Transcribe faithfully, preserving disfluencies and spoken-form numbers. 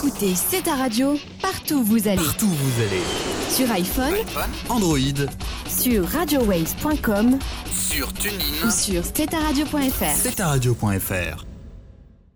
Écoutez C'est ta radio, partout où vous allez. Partout où vous allez. Sur iPhone, Android, sur radio waves point com sur TuneIn ou sur c'est ta radio point f r. c'est ta radio point f r.